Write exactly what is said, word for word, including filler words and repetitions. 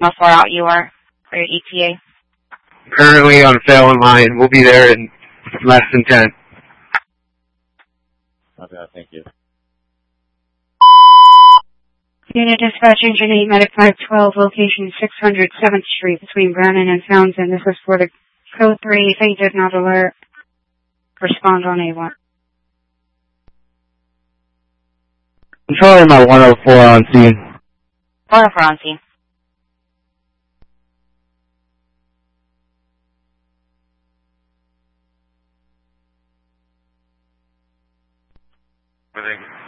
How far out you are for your E T A? Currently on Fallon line. We'll be there in less than ten. Okay, thank you. Unit Dispatch Engine eight Medic five twelve, location six hundred seventh Street between Brannan and Townsend. This is for the Code three. If you did not alert, respond on A one. Controlling my one oh four on scene. one oh four on scene. Everything.